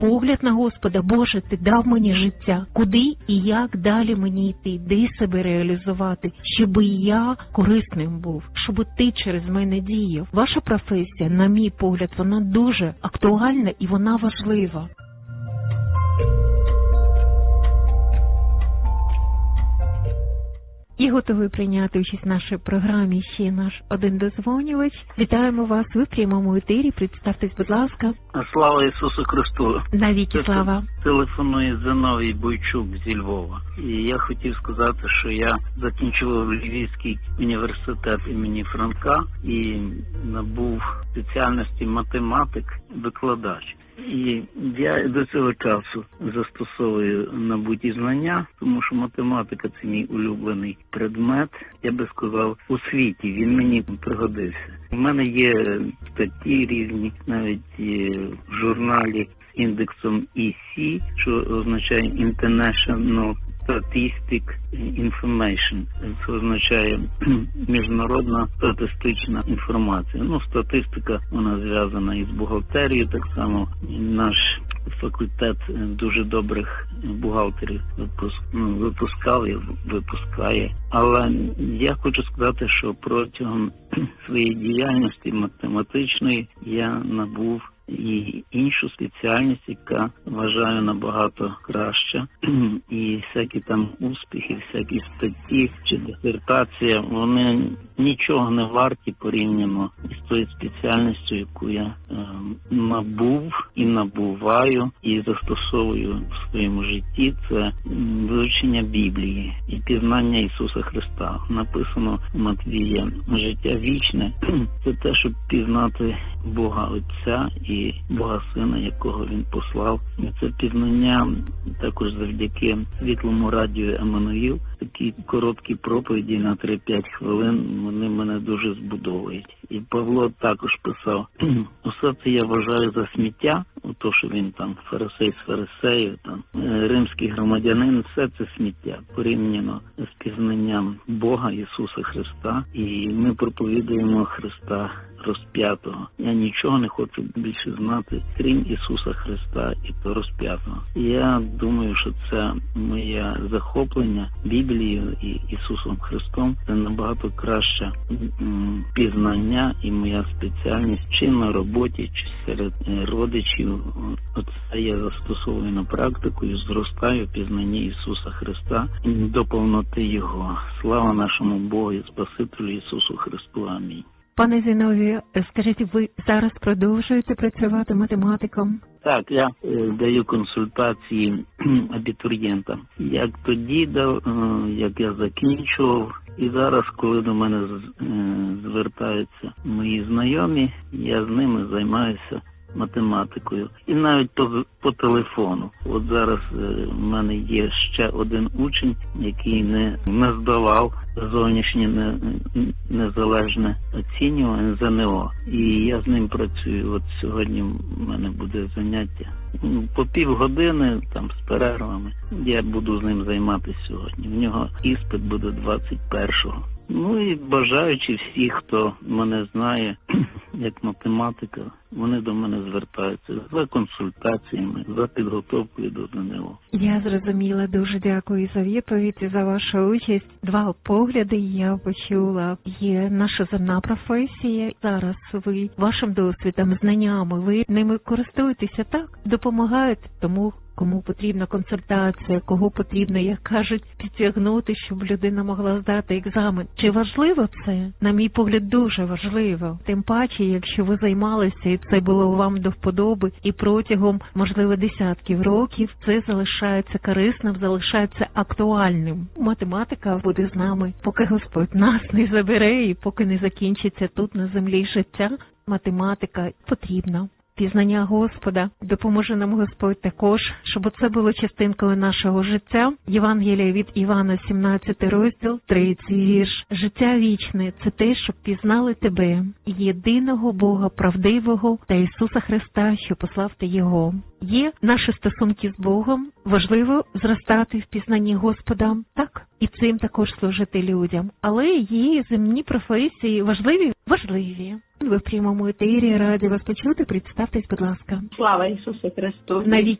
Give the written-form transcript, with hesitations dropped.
погляд на Господа. Боже, Ти дав мені життя. Куди і як далі мені йти? Де себе реалізувати? Щоб я корисним був, щоб Ти через мене діяв. Ваша професія, на мій погляд, вона дуже актуальна і вона важлива. І готовий прийняти участь в нашій програмі ще наш один дозвонювач. Вітаємо вас, ви в прямому етері. Представтесь, будь ласка. Слава Ісусу Христу. Навіки слава. Телефонує Зиновій Бойчук зі Львова. І я хотів сказати, що я закінчував Львівський університет імені Франка і набув спеціальності математик-викладач. І я до цього часу застосовую набуті знання, тому що математика – це мій улюблений предмет, я би сказав, у світі, він мені пригодився. У мене є статті різні, навіть в журналі з індексом EC, що означає International Statistic Information. Це означає міжнародна статистична інформація. Статистика, вона зв'язана із бухгалтерією, так само наш факультет дуже добрих бухгалтерів випускав і випускає. Але я хочу сказати, що протягом своєї діяльності математичної я набув і іншу спеціальність, яка вважаю набагато краще. І всякі там успіхи, всякі статті чи дисертація, вони нічого не варті порівняно з тою спеціальністю, яку я набув і набуваю і застосовую в своєму житті. Це вивчення Біблії і пізнання Ісуса Христа. Написано в Матвія: життя вічне – це те, щоб пізнати Бога Отця і Бога Сина, якого Він послав. І це пізнання також завдяки світлому радіо Еммануїл. Такі короткі проповіді на 3-5 хвилин, вони мене дуже збудовують. І Павло також писав: усе це я вважаю за сміття, то, що він там фарисей з фарисеїв, там римський громадянин, все це сміття порівняно з пізнанням Бога Ісуса Христа. І ми проповідуємо Христа розп'ятого. Я нічого не хочу більше знати, крім Ісуса Христа і то розп'ятого. Я думаю, що це моє захоплення Біблією і Ісусом Христом. Це набагато краще пізнання і моя спеціальність чи на роботі, чи серед родичів. Оце я застосовую на практику і зростаю в пізнанні Ісуса Христа до повноти Його. Слава нашому Богу і Спасителю Ісусу Христу. Амінь. Пане Зіновію, скажіть, ви зараз продовжуєте працювати математиком? Так, я даю консультації абітурієнтам. Як тоді дав, як я закінчував, і зараз, коли до мене звертаються мої знайомі, я з ними займаюся математикою. І навіть по телефону. От зараз в мене є ще один учень, який не здавав зовнішнє незалежне оцінювання ЗНО. І я з ним працюю. От сьогодні в мене буде заняття. По півгодини, там з перервами, я буду з ним займатися сьогодні. В нього іспит буде 21-го. І бажаючи всі, хто мене знає як математика, вони до мене звертаються за консультаціями, за підготовкою до ЗНО. Я зрозуміла. Дуже дякую за відповідь і за вашу участь. Два погляди я почула. Є наша земна професія. Зараз ви вашим досвідом, знаннями, ви ними користуєтеся, так? Допомагаєте тому, кому потрібна консультація, кого потрібно, як кажуть, підтягнути, щоб людина могла здати екзамен. Чи важливо це? На мій погляд, дуже важливо. Тим паче, якщо ви займалися, і це було вам до вподоби, і протягом, можливо, десятків років це залишається корисним, залишається актуальним. Математика буде з нами, поки Господь нас не забере, і поки не закінчиться тут на землі життя, математика потрібна. Пізнання Господа. Допоможе нам Господь також, щоб це було частинкою нашого життя. Євангелія від Івана, 17 розділ, 3 вірш. Життя вічне – це те, щоб пізнали тебе, єдиного Бога правдивого та Ісуса Христа, що послав ти Його. Є наші стосунки з Богом. Важливо зростати в пізнанні Господа. Так, і цим також служити людям. Але є земні професії важливі? Важливі. Ви в прямому етері, раді вас почути. Представтесь, будь ласка. Слава Ісусу Христу! Навіть